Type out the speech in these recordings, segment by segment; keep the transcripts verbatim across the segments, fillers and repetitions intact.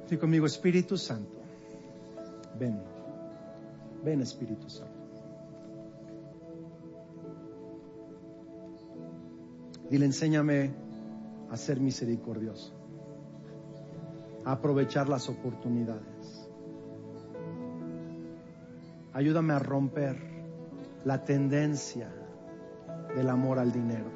Di conmigo, Espíritu Santo, ven, ven Espíritu Santo. Dile, enséñame a ser misericordioso, a aprovechar las oportunidades. Ayúdame a romper la tendencia del amor al dinero.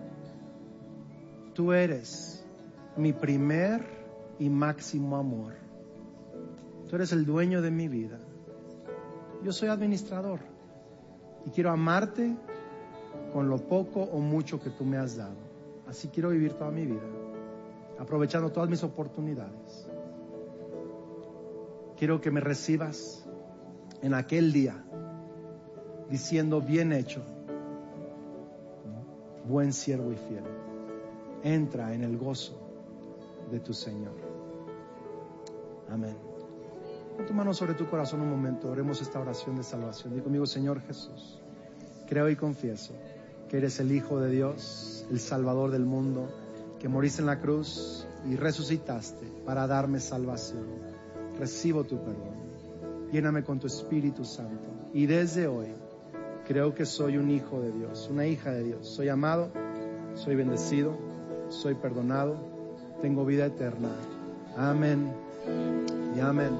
Tú eres mi primer y máximo amor. Tú eres el dueño de mi vida. Yo soy administrador y quiero amarte con lo poco o mucho que tú me has dado. Así quiero vivir toda mi vida, aprovechando todas mis oportunidades. Quiero que me recibas en aquel día diciendo, bien hecho, buen siervo y fiel. Entra en el gozo de tu Señor. Amén. Pon tu mano sobre tu corazón un momento. Oremos esta oración de salvación. Di conmigo, Señor Jesús, creo y confieso que eres el Hijo de Dios, el Salvador del mundo, que moriste en la cruz y resucitaste para darme salvación. Recibo tu perdón. Lléname con tu Espíritu Santo. Y desde hoy creo que soy un hijo de Dios, una hija de Dios. Soy amado, soy bendecido, soy perdonado, tengo vida eterna. Amén y amén.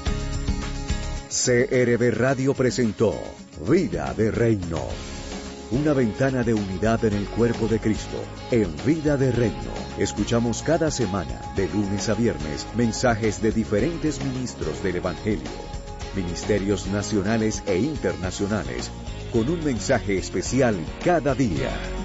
C R V Radio presentó Vida de Reino. Una ventana de unidad en el cuerpo de Cristo. En Vida de Reino, escuchamos cada semana, de lunes a viernes, mensajes de diferentes ministros del Evangelio, ministerios nacionales e internacionales, con un mensaje especial cada día.